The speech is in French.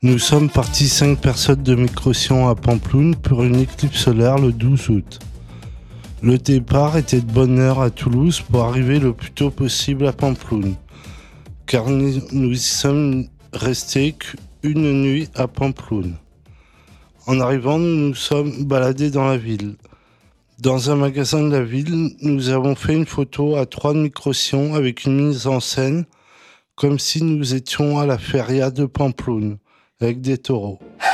Nous sommes partis 5 personnes de Microsion à Pampelune pour une éclipse solaire le 12 août. Le départ était de bonne heure à Toulouse pour arriver le plus tôt possible à Pampelune, car nous y sommes restés qu'une nuit à Pampelune. En arrivant, nous nous sommes baladés dans la ville. Dans un magasin de la ville, nous avons fait une photo à 3 de Microsion avec une mise en scène comme si nous étions à la feria de Pampelune, avec des taureaux.